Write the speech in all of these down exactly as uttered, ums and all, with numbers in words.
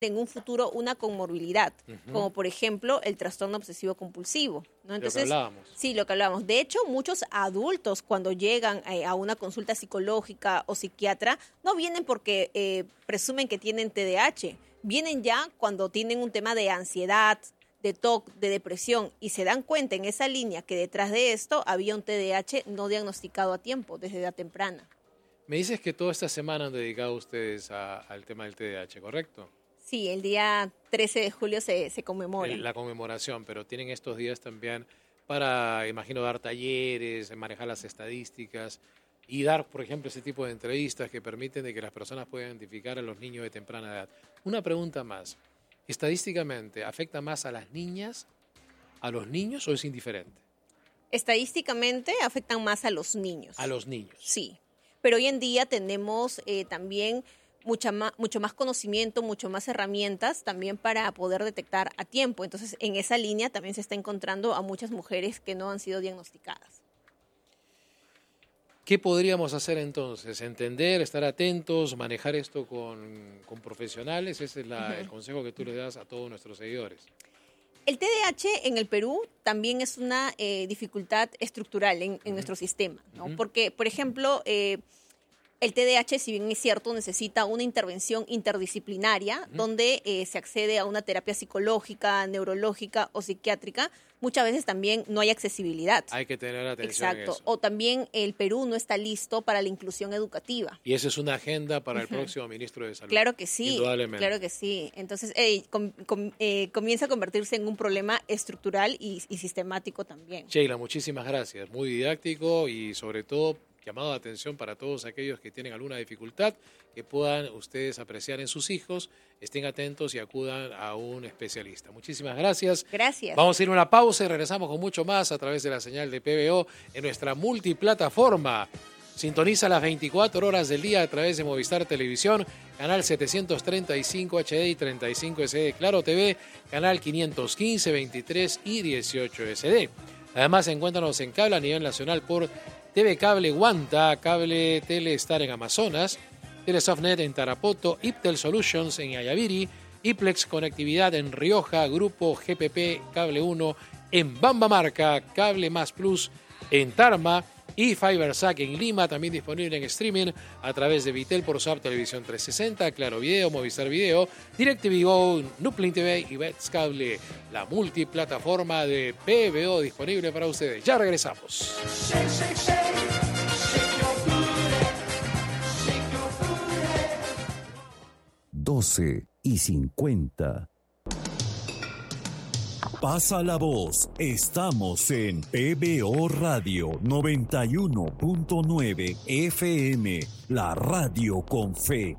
en un futuro una comorbilidad, uh-huh. como por ejemplo el trastorno obsesivo compulsivo, ¿no? Entonces, lo que hablábamos. Sí, lo que hablábamos. De hecho, muchos adultos cuando llegan eh, a una consulta psicológica o psiquiatra no vienen porque eh, presumen que tienen T D A H, vienen ya cuando tienen un tema de ansiedad, de T O C, de depresión, y se dan cuenta en esa línea que detrás de esto había un T D A H no diagnosticado a tiempo, desde edad temprana. Me dices que toda esta semana han dedicado ustedes a, al tema del T D A H, ¿correcto? Sí, el día trece de julio se, se conmemora. La conmemoración, pero tienen estos días también para, imagino, dar talleres, manejar las estadísticas y dar, por ejemplo, ese tipo de entrevistas que permiten de que las personas puedan identificar a los niños de temprana edad. Una pregunta más. ¿Estadísticamente afecta más a las niñas, a los niños o es indiferente? Estadísticamente afectan más a los niños. A los niños. Sí, pero hoy en día tenemos eh, también mucha más, mucho más conocimiento, mucho más herramientas también para poder detectar a tiempo. Entonces, en esa línea también se está encontrando a muchas mujeres que no han sido diagnosticadas. ¿Qué podríamos hacer entonces? ¿Entender, estar atentos, manejar esto con, con profesionales? Ese es la, uh-huh. el consejo que tú le das a todos nuestros seguidores. El T D A H en el Perú también es una eh, dificultad estructural en, en uh-huh. nuestro sistema, ¿no? Uh-huh. Porque, por ejemplo, eh, el T D A H, si bien es cierto, necesita una intervención interdisciplinaria uh-huh. donde eh, se accede a una terapia psicológica, neurológica o psiquiátrica. Muchas veces también no hay accesibilidad. Hay que tener atención Exacto. en eso. O también el Perú no está listo para la inclusión educativa. Y esa es una agenda para uh-huh. el próximo ministro de Salud. Claro que sí. Indudablemente. Claro que sí. Entonces, eh, com, com, eh, comienza a convertirse en un problema estructural y, y sistemático también. Sheila, muchísimas gracias. Muy didáctico y sobre todo llamado de atención para todos aquellos que tienen alguna dificultad, que puedan ustedes apreciar en sus hijos, estén atentos y acudan a un especialista. Muchísimas gracias. Gracias. Vamos a ir a una pausa y regresamos con mucho más a través de la señal de P B O en nuestra multiplataforma. Sintoniza las veinticuatro horas del día a través de Movistar Televisión, canal setecientos treinta y cinco H D y treinta y cinco S D, Claro T V, canal quinientos quince, veintitrés y dieciocho S D. Además, encuéntranos en cable a nivel nacional por T V Cable Guanta, Cable Telestar en Amazonas, Telesoftnet en Tarapoto, Iptel Solutions en Ayaviri, Iplex Conectividad en Rioja, Grupo G P P Cable uno en Bambamarca, Cable Más Plus en Tarma y FiberSac en Lima, también disponible en streaming a través de Vitel por Zap Televisión trescientos sesenta, Claro Video, Movistar Video, DirecTV Go, Nuplin T V y Bets Cable, la multiplataforma de P B O disponible para ustedes. Ya regresamos. Shake, shake, shake. doce y cincuenta. Pasa la voz. Estamos en P B O Radio noventa y uno punto nueve F M, la radio con fe.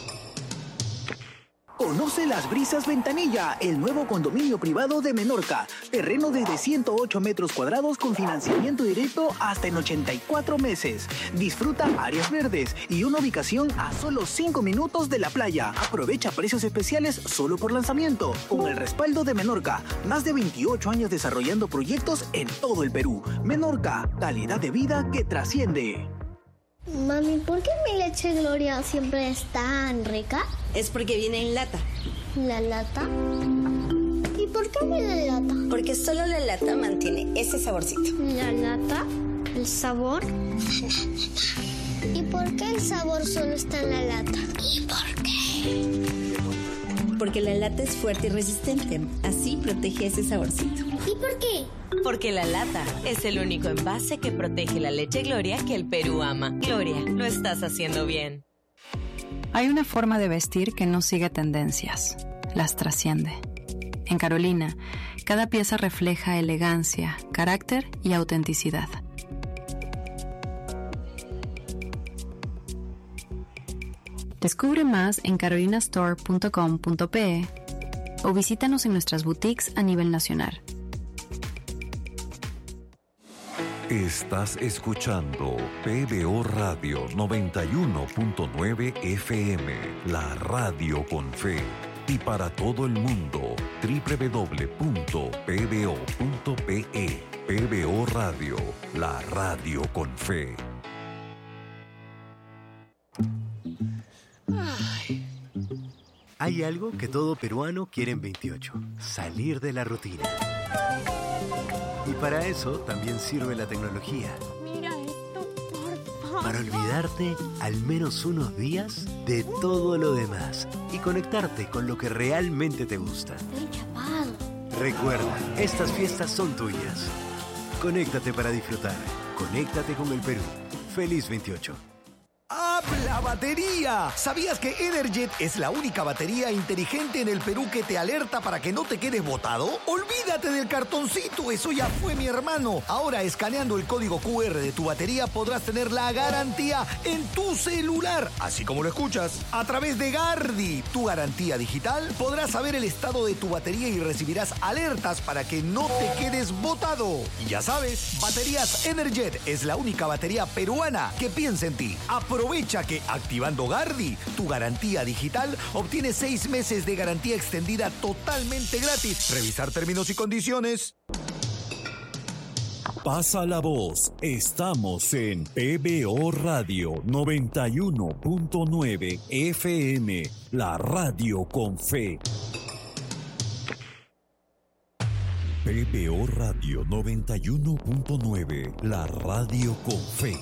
Conoce Las Brisas Ventanilla, el nuevo condominio privado de Menorca. Terreno desde ciento ocho metros cuadrados con financiamiento directo hasta en ochenta y cuatro meses. Disfruta áreas verdes y una ubicación a solo cinco minutos de la playa. Aprovecha precios especiales solo por lanzamiento. Con el respaldo de Menorca, más de veintiocho años desarrollando proyectos en todo el Perú. Menorca, calidad de vida que trasciende. Mami, ¿por qué mi leche Gloria siempre es tan rica? Es porque viene en lata. ¿La lata? ¿Y por qué viene en lata? Porque solo la lata mantiene ese saborcito. ¿La lata? ¿El sabor? ¿Y por qué el sabor solo está en la lata? ¿Y por qué? Porque la lata es fuerte y resistente. Así protege ese saborcito. ¿Y por qué? Porque la lata es el único envase que protege la leche Gloria que el Perú ama. Gloria, lo estás haciendo bien. Hay una forma de vestir que no sigue tendencias, las trasciende. En Carolina, cada pieza refleja elegancia, carácter y autenticidad. Descubre más en carolina store punto com punto pe o visítanos en nuestras boutiques a nivel nacional. Estás escuchando P B O Radio noventa y uno punto nueve F M, la radio con fe. Y para todo el mundo, doble u doble u doble u punto p b o punto p e. P B O Radio, la radio con fe. Hay algo que todo peruano quiere en veintiocho, salir de la rutina. Y para eso también sirve la tecnología. Mira esto, por favor. Para olvidarte al menos unos días de todo lo demás y conectarte con lo que realmente te gusta. Estoy chapado. Recuerda, estas fiestas son tuyas. Conéctate para disfrutar. Conéctate con el Perú. Feliz veintiocho. ¡Habla batería! ¿Sabías que Energet es la única batería inteligente en el Perú que te alerta para que no te quedes botado? ¡Olvídate del cartoncito! Eso ya fue, mi hermano. Ahora, escaneando el código cu erre de tu batería, podrás tener la garantía en tu celular. Así como lo escuchas. A través de Gardi, tu garantía digital, podrás saber el estado de tu batería y recibirás alertas para que no te quedes botado. Y ya sabes, Baterías Energet es la única batería peruana que piensa en ti. Aprovecha que activando Gardi, tu garantía digital, obtienes seis meses de garantía extendida totalmente gratis. Revisar términos y condiciones. Pasa la voz. Estamos en P B O Radio noventa y uno punto nueve F M, la radio con fe. P B O Radio noventa y uno punto nueve, la radio con fe.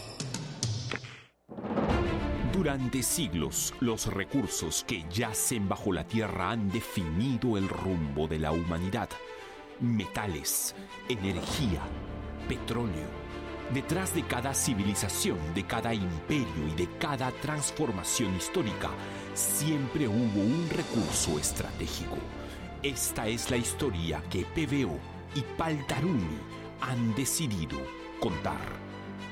Durante siglos, los recursos que yacen bajo la tierra han definido el rumbo de la humanidad. Metales, energía, petróleo. Detrás de cada civilización, de cada imperio y de cada transformación histórica, siempre hubo un recurso estratégico. Esta es la historia que P B O y Paltarumi han decidido contar.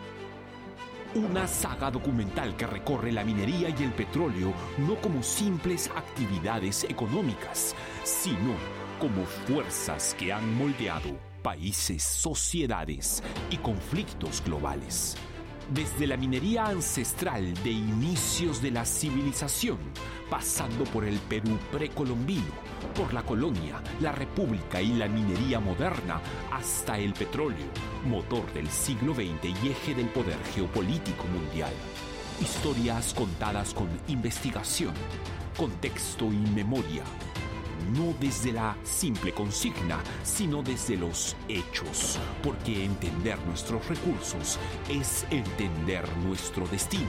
Una saga documental que recorre la minería y el petróleo no como simples actividades económicas, sino como fuerzas que han moldeado países, sociedades y conflictos globales. Desde la minería ancestral de inicios de la civilización, pasando por el Perú precolombino, por la colonia, la república y la minería moderna, hasta el petróleo, motor del siglo veinte y eje del poder geopolítico mundial. Historias contadas con investigación, contexto y memoria. No desde la simple consigna, sino desde los hechos, porque entender nuestros recursos es entender nuestro destino.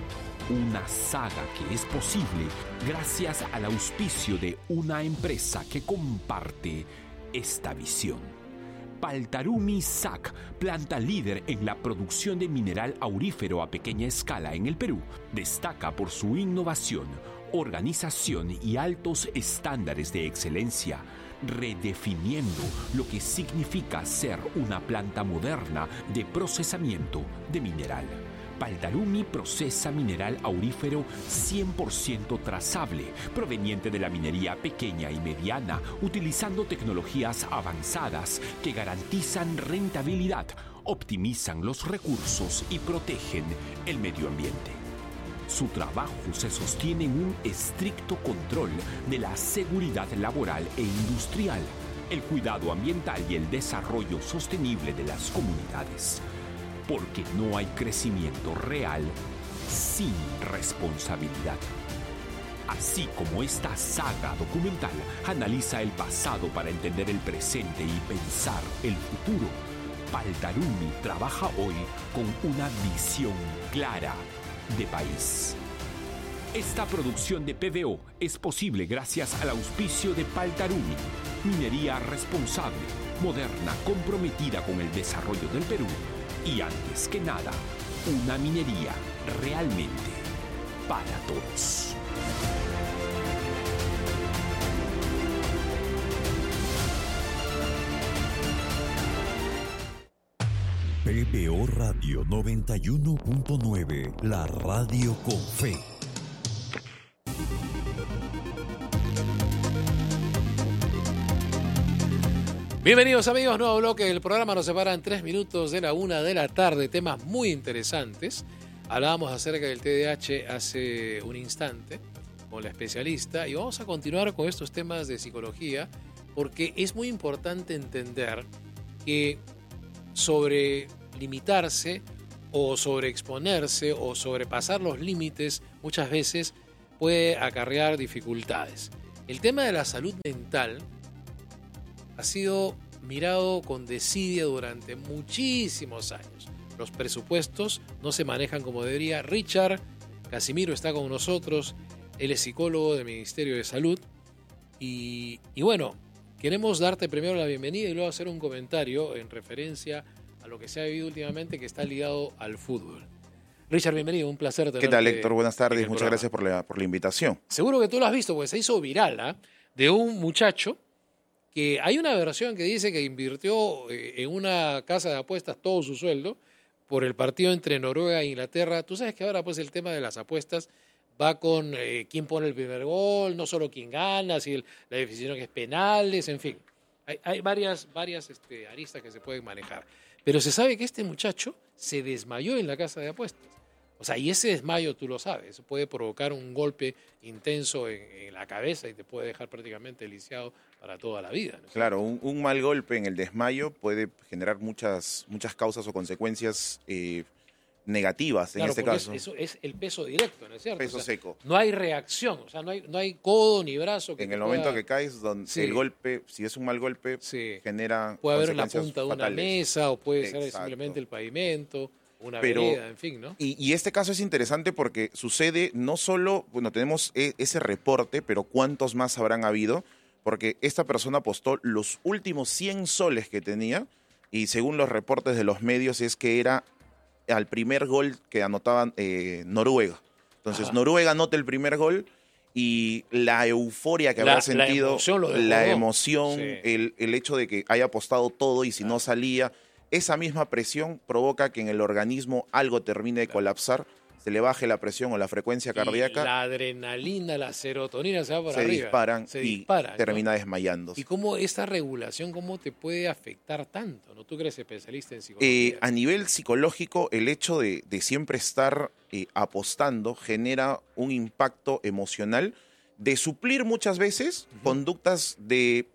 Una saga que es posible gracias al auspicio de una empresa que comparte esta visión. Paltarumi S A C, planta líder en la producción de mineral aurífero a pequeña escala en el Perú, destaca por su innovación, organización y altos estándares de excelencia, redefiniendo lo que significa ser una planta moderna de procesamiento de mineral. Paltarumi procesa mineral aurífero cien por ciento trazable, proveniente de la minería pequeña y mediana, utilizando tecnologías avanzadas que garantizan rentabilidad, optimizan los recursos y protegen el medio ambiente. Su trabajo se sostiene en un estricto control de la seguridad laboral e industrial, el cuidado ambiental y el desarrollo sostenible de las comunidades. Porque no hay crecimiento real sin responsabilidad. Así como esta saga documental analiza el pasado para entender el presente y pensar el futuro, Paltarumi trabaja hoy con una visión clara de país. Esta producción de P B O es posible gracias al auspicio de Paltarumi, minería responsable, moderna, comprometida con el desarrollo del Perú y, antes que nada, una minería realmente para todos. P B O Radio noventa y uno punto nueve, la radio con fe. Bienvenidos amigos, nuevo bloque del programa. Nos separan tres minutos de la una de la tarde. Temas muy interesantes. Hablábamos acerca del T D A H hace un instante con la especialista y vamos a continuar con estos temas de psicología porque es muy importante entender que sobre limitarse o sobreexponerse o sobrepasar los límites muchas veces puede acarrear dificultades. El tema de la salud mental ha sido mirado con desidia durante muchísimos años. Los presupuestos no se manejan como debería. Richard Casimiro está con nosotros, él es psicólogo del Ministerio de Salud y, y bueno, queremos darte primero la bienvenida y luego hacer un comentario en referencia a lo que se ha vivido últimamente que está ligado al fútbol. Richard, bienvenido, un placer tenerte. ¿Qué tal, Héctor? Buenas tardes, muchas programa. gracias por la, por la invitación. Seguro que tú lo has visto porque se hizo viral, ¿eh? De un muchacho que hay una versión que dice que invirtió eh, en una casa de apuestas todo su sueldo por el partido entre Noruega e Inglaterra. Tú sabes que ahora pues el tema de las apuestas va con eh, quién pone el primer gol, no solo quién gana, si el, la definición que es penales, en fin. Hay, hay varias, varias este, aristas que se pueden manejar. Pero se sabe que este muchacho se desmayó en la casa de apuestas. O sea, y ese desmayo tú lo sabes, eso puede provocar un golpe intenso en, en la cabeza y te puede dejar prácticamente lisiado para toda la vida, ¿no? Claro, un, un mal golpe en el desmayo puede generar muchas, muchas causas o consecuencias eh, negativas en claro, este porque caso. Es, eso es el peso directo, ¿no es cierto? Peso o sea, seco. No hay reacción, o sea, no hay, no hay codo ni brazo. Que en el pueda... momento que caes, donde sí. el golpe, si es un mal golpe, sí. genera puede haber la consecuencias punta de una fatales. mesa o puede Exacto. ser simplemente el pavimento. Una Pero, vereda, en fin, ¿no? Y, y este caso es interesante porque sucede no solo, bueno, tenemos e, ese reporte, pero ¿cuántos más habrán habido? Porque esta persona apostó los últimos cien soles que tenía y según los reportes de los medios es que era al primer gol que anotaban eh, Noruega. Entonces, Ajá. Noruega anota el primer gol y la euforia que la, habrá sentido, la emoción, la emoción sí. el, el hecho de que haya apostado todo y si claro. no salía... Esa misma presión provoca que en el organismo algo termine de colapsar, se le baje la presión o la frecuencia cardíaca. Y la adrenalina, la serotonina se va por se arriba. Disparan se y disparan, termina ¿no? desmayándose. ¿Y cómo esta regulación, cómo te puede afectar tanto? ¿No? ¿Tú que eres especialista en psicología? Eh, a nivel psicológico, el hecho de, de siempre estar eh, apostando genera un impacto emocional de suplir muchas veces uh-huh. conductas de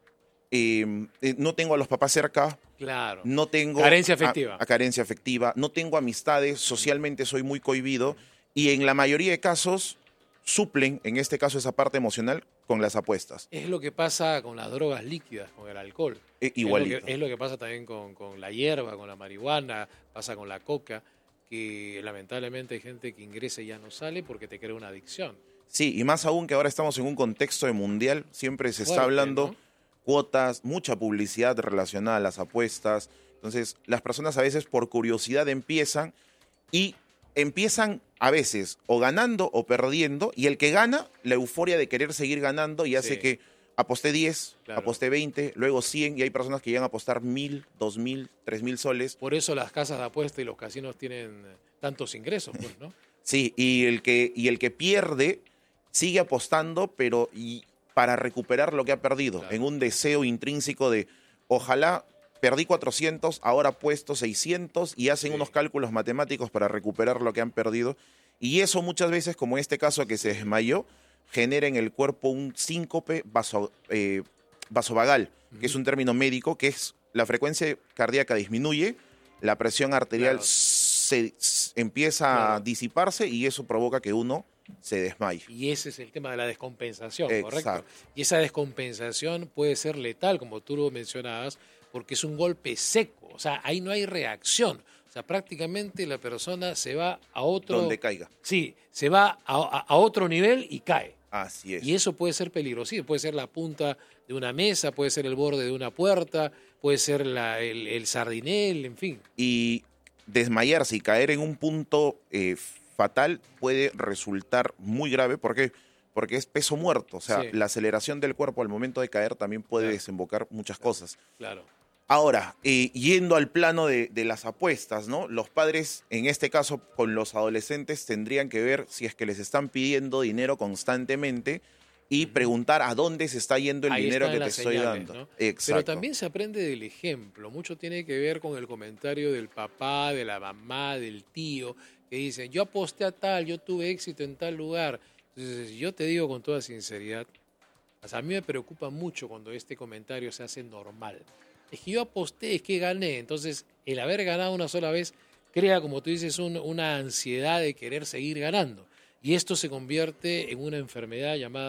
eh, eh, no tengo a los papás cerca. Claro. No tengo carencia afectiva. A, a carencia afectiva. No tengo amistades. Socialmente soy muy cohibido. Y en la mayoría de casos suplen, en este caso, esa parte emocional con las apuestas. Es lo que pasa con las drogas líquidas, con el alcohol. Eh, igualito. Es lo, que, es lo que pasa también con, con la hierba, con la marihuana, pasa con la coca, que lamentablemente hay gente que ingresa y ya no sale porque te crea una adicción. Sí, y más aún que ahora estamos en un contexto de mundial. Siempre se Fuerte, está hablando... ¿no? Cuotas, mucha publicidad relacionada a las apuestas. Entonces, las personas a veces por curiosidad empiezan y empiezan a veces o ganando o perdiendo y el que gana, la euforia de querer seguir ganando y hace sí. que aposté diez, claro. aposté veinte, luego cien y hay personas que llegan a apostar mil, dos mil, tres mil soles. Por eso las casas de apuesta y los casinos tienen tantos ingresos, pues, ¿no? Sí, y el que, y el que pierde sigue apostando, pero... Y, para recuperar lo que ha perdido, claro. en un deseo intrínseco de ojalá perdí cuatrocientos, ahora apuesto seiscientos y hacen sí. unos cálculos matemáticos para recuperar lo que han perdido. Y eso muchas veces, como en este caso que se desmayó, genera en el cuerpo un síncope vaso, eh, vasovagal, uh-huh. que es un término médico, que es la frecuencia cardíaca disminuye, la presión arterial claro. se, se empieza claro. a disiparse y eso provoca que uno se desmaya. Y ese es el tema de la descompensación, Exacto. ¿correcto? Y esa descompensación puede ser letal, como tú lo mencionabas, porque es un golpe seco, o sea, ahí no hay reacción. O sea, prácticamente la persona se va a otro... Donde caiga. Sí, se va a, a, a otro nivel y cae. Así es. Y eso puede ser peligroso, puede ser la punta de una mesa, puede ser el borde de una puerta, puede ser la, el, el sardinel, en fin. Y desmayarse y caer en un punto... Eh, fatal puede resultar muy grave. ¿Por qué? Porque es peso muerto. O sea, sí. la aceleración del cuerpo al momento de caer también puede claro. desembocar muchas claro. cosas. Claro. Ahora, eh, yendo al plano de, de las apuestas, ¿no? Los padres, en este caso con los adolescentes, tendrían que ver si es que les están pidiendo dinero constantemente y preguntar a dónde se está yendo el Ahí dinero que te señales, estoy dando. ¿no? Exacto. Pero también se aprende del ejemplo. Mucho tiene que ver con el comentario del papá, de la mamá, del tío, que dicen, yo aposté a tal, yo tuve éxito en tal lugar. Entonces, yo te digo con toda sinceridad, o sea, a mí me preocupa mucho cuando este comentario se hace normal. Es que yo aposté, es que gané. Entonces, el haber ganado una sola vez crea, como tú dices, un, una ansiedad de querer seguir ganando. Y esto se convierte en una enfermedad llamada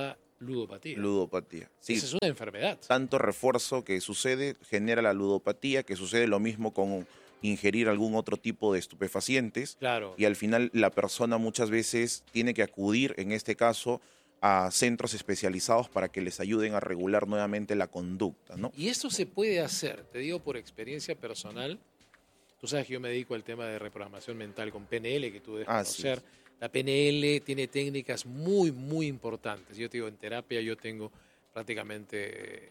Ludopatía. Ludopatía. Sí. Esa es una enfermedad. Tanto refuerzo que sucede genera la ludopatía, que sucede lo mismo con ingerir algún otro tipo de estupefacientes. Claro. Y al final la persona muchas veces tiene que acudir, en este caso, a centros especializados para que les ayuden a regular nuevamente la conducta, ¿no? Y esto se puede hacer, te digo por experiencia personal. Tú sabes que yo me dedico al tema de reprogramación mental con P N L, que tú debes conocer. Sí. La P N L tiene técnicas muy, muy importantes. Yo te digo, en terapia yo tengo prácticamente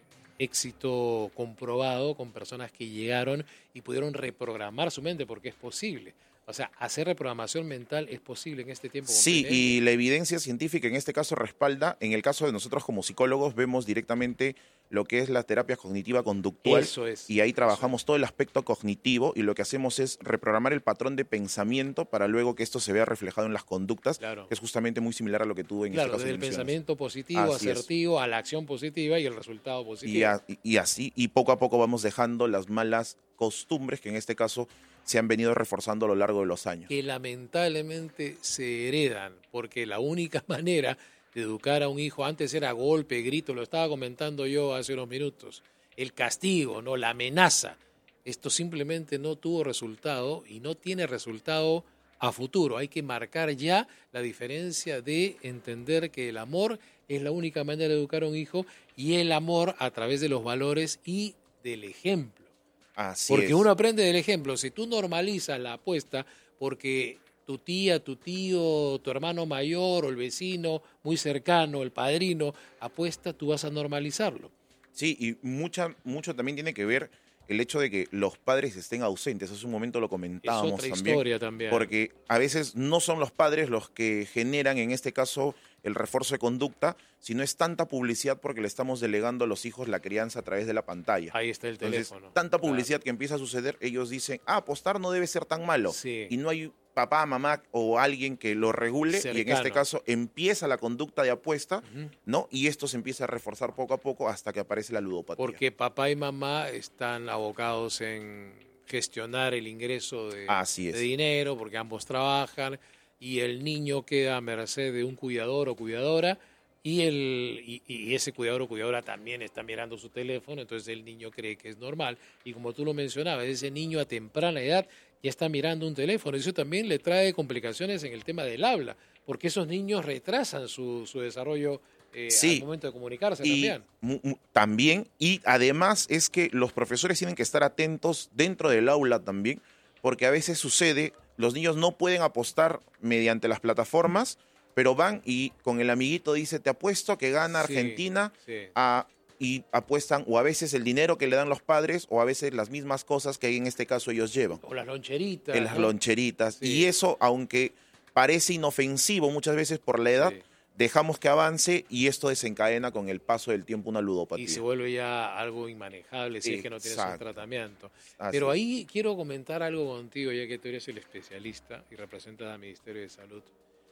éxito comprobado con personas que llegaron y pudieron reprogramar su mente, porque es posible. O sea, hacer reprogramación mental es posible en este tiempo. Con Sí, P N L. Y la evidencia científica en este caso respalda. En el caso de nosotros como psicólogos vemos directamente lo que es la terapia cognitiva conductual. Eso es. Y ahí trabajamos es. todo el aspecto cognitivo y lo que hacemos es reprogramar el patrón de pensamiento para luego que esto se vea reflejado en las conductas, claro. que es justamente muy similar a lo que tú en claro, este caso desde el mencionas. pensamiento positivo, así asertivo, es. a la acción positiva y el resultado positivo. Y, a, y así, y poco a poco vamos dejando las malas costumbres que en este caso se han venido reforzando a lo largo de los años. Que lamentablemente se heredan, porque la única manera de educar a un hijo, antes era golpe, grito, lo estaba comentando yo hace unos minutos, el castigo, no, la amenaza. Esto simplemente no tuvo resultado y no tiene resultado a futuro. Hay que marcar ya la diferencia de entender que el amor es la única manera de educar a un hijo y el amor a través de los valores y del ejemplo. Así Porque es. uno aprende del ejemplo. Si tú normalizas la apuesta porque tu tía, tu tío, tu hermano mayor o el vecino muy cercano, el padrino, apuesta, tú vas a normalizarlo. Sí, y mucha, mucho también tiene que ver el hecho de que los padres estén ausentes. Hace un momento lo comentábamos es otra también. historia también. Porque a veces no son los padres los que generan, en este caso, el refuerzo de conducta, sino es tanta publicidad porque le estamos delegando a los hijos la crianza a través de la pantalla. Ahí está el Entonces, teléfono. Tanta publicidad claro. que empieza a suceder, ellos dicen, ah, apostar no debe ser tan malo. Sí. Y no hay papá, mamá o alguien que lo regule Cercano. Y en este caso empieza la conducta de apuesta, uh-huh. ¿no? Y esto se empieza a reforzar poco a poco hasta que aparece la ludopatía. Porque papá y mamá están abocados en gestionar el ingreso de, Así es. de dinero, porque ambos trabajan y el niño queda a merced de un cuidador o cuidadora y, el, y, y ese cuidador o cuidadora también está mirando su teléfono, entonces el niño cree que es normal. Y como tú lo mencionabas, ese niño a temprana edad ya está mirando un teléfono. Eso también le trae complicaciones en el tema del habla, porque esos niños retrasan su, su desarrollo eh, sí. al momento de comunicarse y también. M- m- también, y además es que los profesores tienen que estar atentos dentro del aula también, porque a veces sucede, los niños no pueden apostar mediante las plataformas, pero van y con el amiguito dice, te apuesto que gana Argentina, sí, sí. A, y apuestan o a veces el dinero que le dan los padres o a veces las mismas cosas que en este caso ellos llevan. O las loncheritas. En las ¿no? loncheritas. Sí. Y eso, aunque parece inofensivo muchas veces por la edad, Sí. dejamos que avance y esto desencadena con el paso del tiempo una ludopatía. Y se vuelve ya algo inmanejable si es que no tienes un Exacto. tratamiento. Así Pero es. ahí quiero comentar algo contigo, ya que tú eres el especialista y representas al Ministerio de Salud.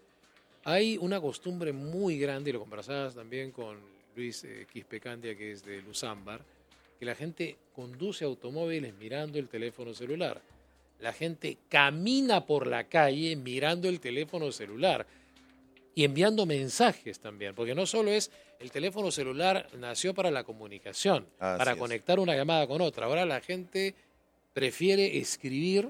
Hay una costumbre muy grande, y lo conversabas también con Luis eh, Quispecandia, que es de Luzambar, que la gente conduce automóviles mirando el teléfono celular. La gente camina por la calle mirando el teléfono celular y enviando mensajes también, porque no solo es el teléfono celular nació para la comunicación, Así para es. conectar una llamada con otra. Ahora la gente prefiere escribir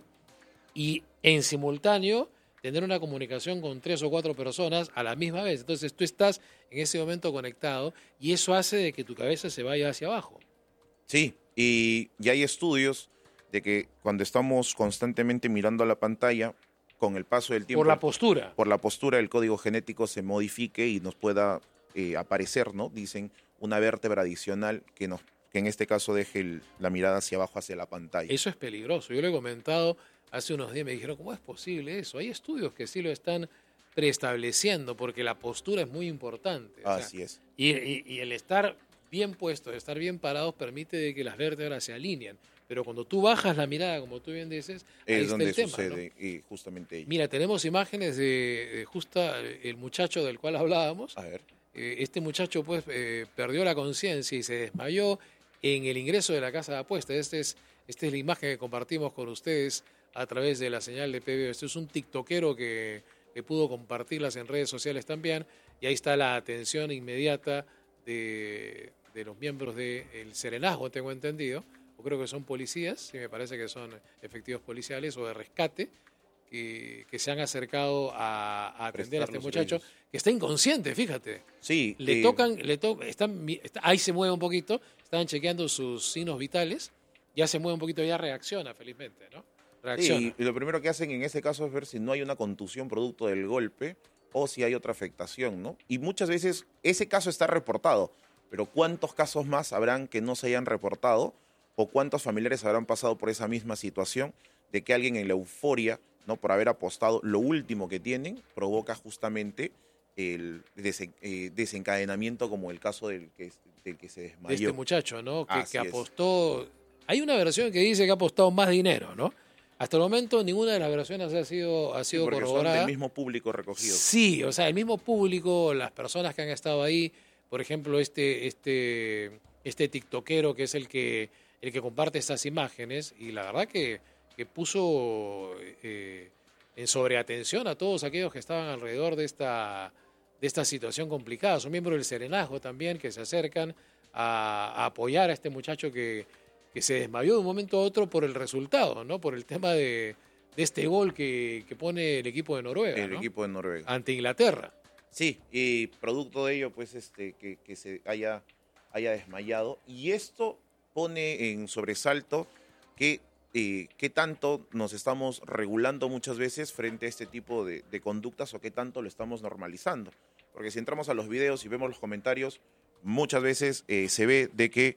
y en simultáneo tener una comunicación con tres o cuatro personas a la misma vez. Entonces tú estás en ese momento conectado y eso hace de que tu cabeza se vaya hacia abajo. Sí, y ya hay estudios de que cuando estamos constantemente mirando a la pantalla, con el paso del tiempo... Por la postura. Por la postura, el código genético se modifique y nos pueda eh, aparecer, ¿no? Dicen, una vértebra adicional que, nos, que en este caso deje el- la mirada hacia abajo, hacia la pantalla. Eso es peligroso. Yo lo he comentado hace unos días, me dijeron, ¿cómo es posible eso? Hay estudios que sí lo están preestableciendo porque la postura es muy importante. O sea, Así es. Y, y- y el estar bien puestos, estar bien parados permite de que las vértebras se alineen. Pero cuando tú bajas la mirada, como tú bien dices, ahí Es está donde el tema, sucede ¿no? eh, justamente ello. Mira, tenemos imágenes de, de justo el muchacho del cual hablábamos. A ver. Eh, este muchacho pues eh, perdió la conciencia y se desmayó en el ingreso de la casa de apuestas. Este es, esta es la imagen que compartimos con ustedes a través de la señal de P B O. Este es un tiktokero que, que pudo compartirlas en redes sociales también. Y ahí está la atención inmediata de, de los miembros del serenazgo, tengo entendido, o creo que son policías, sí me parece que son efectivos policiales o de rescate, que, que se han acercado a, a atender a este muchacho, servicios. Que está inconsciente, fíjate. Sí. Le eh, tocan, le to, están, está, ahí se mueve un poquito, están chequeando sus signos vitales, ya se mueve un poquito, ya reacciona felizmente, ¿no? Reacciona. Sí, y lo primero que hacen en ese caso es ver si no hay una contusión producto del golpe o si hay otra afectación, ¿no? Y muchas veces ese caso está reportado, pero ¿cuántos casos más habrán que no se hayan reportado? ¿O cuántos familiares habrán pasado por esa misma situación de que alguien en la euforia, ¿no?, por haber apostado lo último que tienen, provoca justamente el desen, eh, desencadenamiento como el caso del que, del que se desmayó? De este muchacho, ¿no? Que, que es. apostó... Hay una versión que dice que ha apostado más dinero, ¿no? Hasta el momento ninguna de las versiones ha sido, ha sido sí, porque corroborada. Son del mismo público recogido. Sí, o sea, el mismo público, las personas que han estado ahí, por ejemplo, este, este, este tiktokero que es el que, el que comparte estas imágenes, y la verdad que, que puso eh, en sobreatención a todos aquellos que estaban alrededor de esta, de esta situación complicada. Son miembros del serenazgo también que se acercan a, a apoyar a este muchacho que... que se desmayó de un momento a otro por el resultado, ¿no? Por el tema de, de este gol que, que pone el equipo de Noruega, El ¿no? equipo de Noruega. Ante Inglaterra. Sí, y producto de ello, pues, este, que, que se haya, haya desmayado. Y esto pone en sobresalto que eh, qué tanto nos estamos regulando muchas veces frente a este tipo de, de conductas o qué tanto lo estamos normalizando. Porque si entramos a los videos y vemos los comentarios, muchas veces eh, se ve de que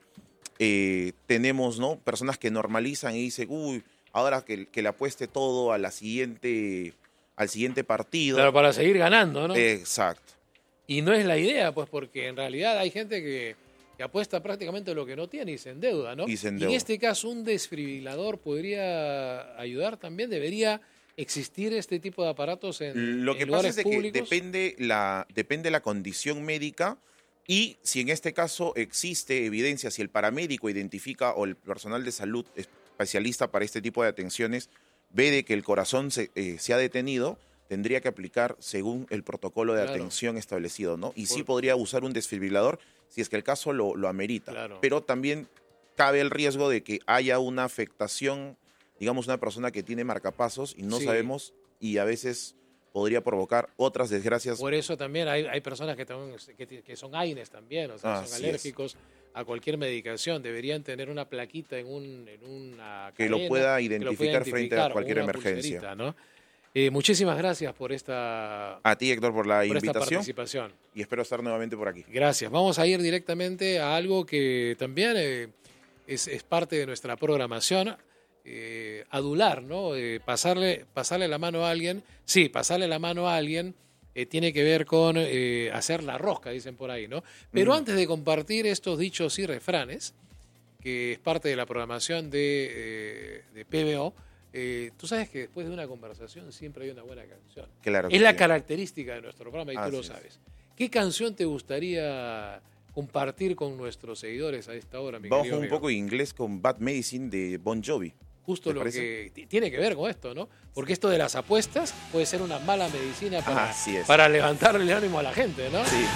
Eh, tenemos, ¿no?, personas que normalizan y dicen, uy, ahora que, que le apueste todo a la siguiente, al siguiente partido. Claro, para seguir ganando, ¿no? Exacto. Y no es la idea, pues, porque en realidad hay gente que, que apuesta prácticamente lo que no tiene y se endeuda, ¿no? Y se Y endeuda. en este caso, un desfibrilador podría ayudar también. Debería existir este tipo de aparatos en, Lo que en pasa lugares es de públicos. que depende la, depende la condición médica. Y si en este caso existe evidencia, si el paramédico identifica o el personal de salud especialista para este tipo de atenciones ve de que el corazón se, eh, se ha detenido, tendría que aplicar según el protocolo de Claro. atención establecido, ¿no? Y sí Por- podría usar un desfibrilador si es que el caso lo, lo amerita. Claro. Pero también cabe el riesgo de que haya una afectación, digamos, una persona que tiene marcapasos y no Sí. sabemos, y a veces podría provocar otras desgracias. Por eso también hay, hay personas que, también, que, que son A I N Es también, o sea, Así son es. alérgicos a cualquier medicación. Deberían tener una plaquita en, un, en una Que lo cadena, pueda que lo identificar frente a o cualquier una emergencia. pulserita, ¿no? Eh, muchísimas gracias por esta, A ti, Héctor, por la por esta invitación participación. y espero estar nuevamente por aquí. Gracias. Vamos a ir directamente a algo que también eh, es, es parte de nuestra programación. Eh, adular, ¿no? Eh, pasarle, pasarle la mano a alguien. Sí, pasarle la mano a alguien eh, tiene que ver con eh, hacer la rosca, dicen por ahí, ¿no? Pero Mm. antes de compartir estos dichos y refranes, que es parte de la programación de, eh, de P B O, eh, tú sabes que después de una conversación siempre hay una buena canción. Claro que es la sí. característica de nuestro programa y Así tú lo es. sabes. ¿Qué canción te gustaría compartir con nuestros seguidores a esta hora, mi Vamos querido con un amigo? poco de inglés con Bad Medicine de Bon Jovi. Justo ¿Te lo parece? que t- tiene que ver con esto, ¿no? Porque esto de las apuestas puede ser una mala medicina para, Así es. para levantarle el ánimo a la gente, ¿no? Sí.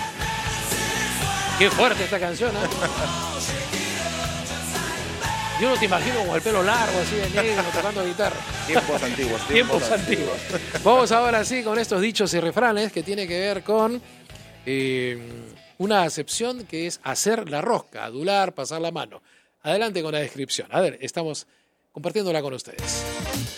Qué fuerte esta canción, ¿eh? Yo no te imagino con el pelo largo, así de negro, tocando guitarra. Tiempos antiguos. Tiempos antiguos. Vamos ahora sí con estos dichos y refranes que tiene que ver con eh, una acepción que es hacer la rosca, adular, pasar la mano. Adelante con la descripción. A ver, estamos compartiéndola con ustedes.